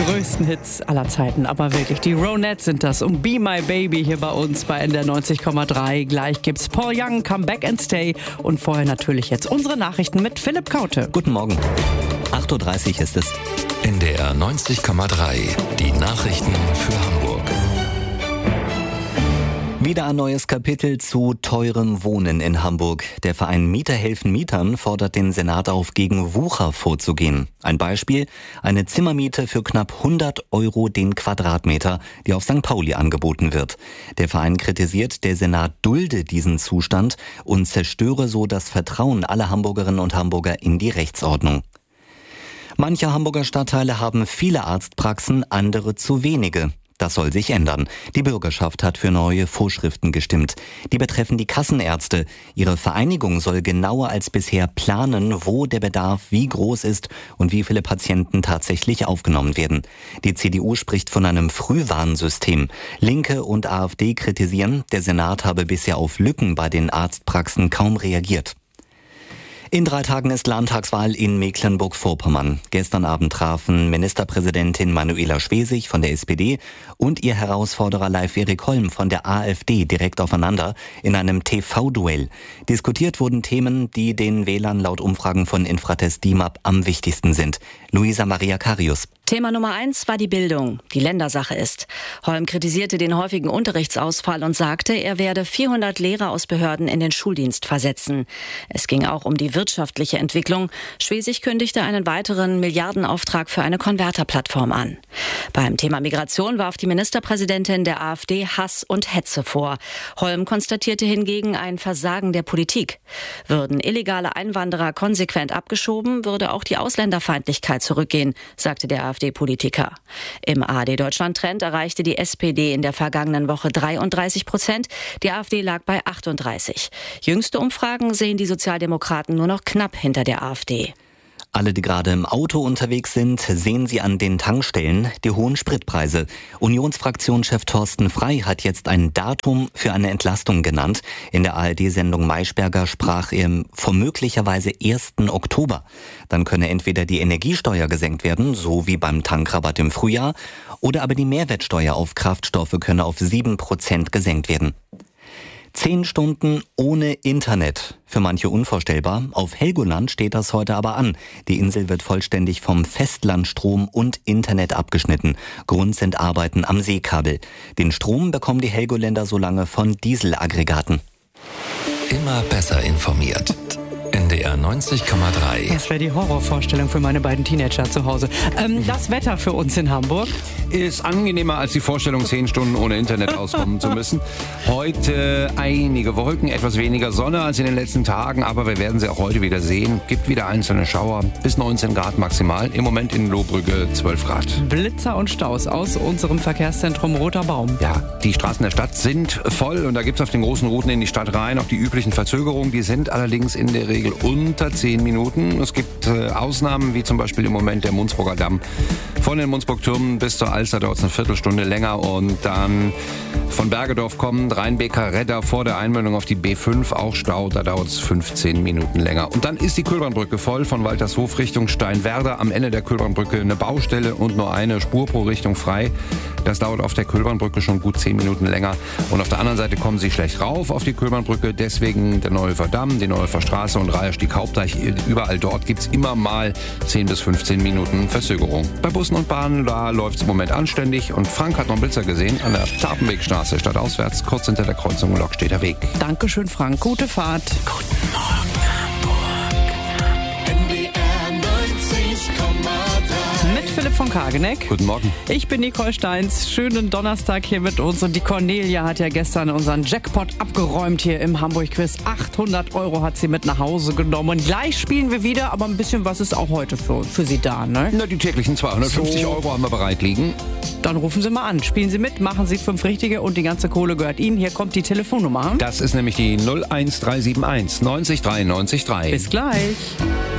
größten Hits aller Zeiten, aber wirklich, die Ronettes sind das und Be My Baby hier bei uns bei NDR 90,3. Gleich gibt's Paul Young, Come Back and Stay und vorher natürlich jetzt unsere Nachrichten mit Philipp Kaute. Guten Morgen, 8.30 Uhr ist es. NDR 90,3, die Nachrichten für Hamburg. Wieder ein neues Kapitel zu teurem Wohnen in Hamburg. Der Verein Mieter helfen Mietern fordert den Senat auf, gegen Wucher vorzugehen. Ein Beispiel: eine Zimmermiete für knapp 100 € den Quadratmeter, die auf St. Pauli angeboten wird. Der Verein kritisiert, der Senat dulde diesen Zustand und zerstöre so das Vertrauen aller Hamburgerinnen und Hamburger in die Rechtsordnung. Manche Hamburger Stadtteile haben viele Arztpraxen, andere zu wenige. Das soll sich ändern. Die Bürgerschaft hat für neue Vorschriften gestimmt. Die betreffen die Kassenärzte. Ihre Vereinigung soll genauer als bisher planen, wo der Bedarf wie groß ist und wie viele Patienten tatsächlich aufgenommen werden. Die CDU spricht von einem Frühwarnsystem. Linke und AfD kritisieren, der Senat habe bisher auf Lücken bei den Arztpraxen kaum reagiert. In 3 Tagen ist Landtagswahl in Mecklenburg-Vorpommern. Gestern Abend trafen Ministerpräsidentin Manuela Schwesig von der SPD und ihr Herausforderer Leif-Erik Holm von der AfD direkt aufeinander in einem TV-Duell. Diskutiert wurden Themen, die den Wählern laut Umfragen von Infratest DIMAP am wichtigsten sind. Luisa Maria Karius. Thema Nummer 1 war die Bildung, die Ländersache ist. Holm kritisierte den häufigen Unterrichtsausfall und sagte, er werde 400 Lehrer aus Behörden in den Schuldienst versetzen. Es ging auch um die wirtschaftliche Entwicklung. Schwesig kündigte einen weiteren Milliardenauftrag für eine Konverterplattform an. Beim Thema Migration warf die Ministerpräsidentin der AfD Hass und Hetze vor. Holm konstatierte hingegen ein Versagen der Politik. Würden illegale Einwanderer konsequent abgeschoben, würde auch die Ausländerfeindlichkeit zurückgehen, sagte der AfD-Politiker. Im ARD-Deutschland-Trend erreichte die SPD in der vergangenen Woche 33%. Die AfD lag bei 38%. Jüngste Umfragen sehen die Sozialdemokraten nur noch knapp hinter der AfD. Alle, die gerade im Auto unterwegs sind, sehen sie an den Tankstellen die hohen Spritpreise. Unionsfraktionschef Thorsten Frey hat jetzt ein Datum für eine Entlastung genannt. In der ARD-Sendung Maischberger sprach er vom möglicherweise 1. Oktober. Dann könne entweder die Energiesteuer gesenkt werden, so wie beim Tankrabatt im Frühjahr, oder aber die Mehrwertsteuer auf Kraftstoffe könne auf 7% gesenkt werden. 10 Stunden ohne Internet. Für manche unvorstellbar. Auf Helgoland steht das heute aber an. Die Insel wird vollständig vom Festlandstrom und Internet abgeschnitten. Grund sind Arbeiten am Seekabel. Den Strom bekommen die Helgoländer solange von Dieselaggregaten. Immer besser informiert. NDR 90,3. Das wäre die Horrorvorstellung für meine beiden Teenager zu Hause. Das Wetter für uns in Hamburg ist angenehmer als die Vorstellung, 10 Stunden ohne Internet auskommen zu müssen. Heute einige Wolken, etwas weniger Sonne als in den letzten Tagen, aber wir werden sie auch heute wieder sehen. Gibt wieder einzelne Schauer, bis 19 Grad maximal. Im Moment in Lohbrügge 12 Grad. Blitzer und Staus aus unserem Verkehrszentrum Roter Baum. Ja, die Straßen der Stadt sind voll und da gibt es auf den großen Routen in die Stadt rein auch die üblichen Verzögerungen. Die sind allerdings in der Regel unter 10 Minuten. Es gibt Ausnahmen, wie zum Beispiel im Moment der Munzburger Damm. Von den Munzburg-Türmen bis zur Alster dauert es eine Viertelstunde länger und dann von Bergedorf kommend Rheinbeker Redder vor der Einmündung auf die B5 auch Stau, da dauert es 15 Minuten länger. Und dann ist die Kühlbahnbrücke voll von Waltershof Richtung Steinwerder. Am Ende der Kühlbahnbrücke eine Baustelle und nur eine Spur pro Richtung frei. Das dauert auf der Kühlbahnbrücke schon gut 10 Minuten länger. Und auf der anderen Seite kommen Sie schlecht rauf auf die Kühlbahnbrücke. Deswegen der Neuhofer Damm, die Neuhofer Straße und Reiherstieg Hauptdeich. Überall dort gibt es immer mal 10 bis 15 Minuten Verzögerung. Bei Bussen und Bahnen, da läuft es im Moment anständig. Und Frank hat noch einen Blitzer gesehen an der Tarpenwegstraße, stadtauswärts, kurz hinter der Kreuzung Lockstädter Weg. Dankeschön, Frank. Gute Fahrt. Guten Morgen, Hamburg. NDR 90,3. Mit Philipp von Kageneck. Guten Morgen. Ich bin Nicole Steins. Schönen Donnerstag hier mit uns. Und die Cornelia hat ja gestern unseren Jackpot abgeräumt hier im Hamburg-Quiz. 800 € hat sie mit nach Hause genommen. Und gleich spielen wir wieder, aber ein bisschen was ist auch heute für Sie da, ne? Na, die täglichen 250 € haben wir bereit liegen. Dann rufen Sie mal an. Spielen Sie mit, machen Sie 5 Richtige und die ganze Kohle gehört Ihnen. Hier kommt die Telefonnummer. Das ist nämlich die 01371 90 93 3. Bis gleich.